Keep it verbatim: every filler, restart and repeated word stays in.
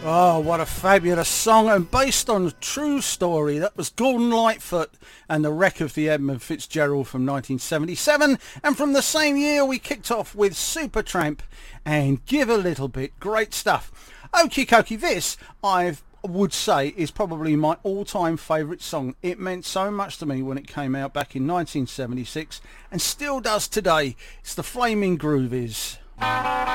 Oh, what a fabulous song, and based on a true story. That was Gordon Lightfoot and the Wreck of the Edmund Fitzgerald from nineteen seventy-seven, and from the same year we kicked off with Supertramp and Give a Little Bit. Great stuff. Okie dokie, this I would say is probably my all-time favourite song. It meant so much to me when it came out back in nineteen seventy-six and still does today. It's the Flaming Groovies.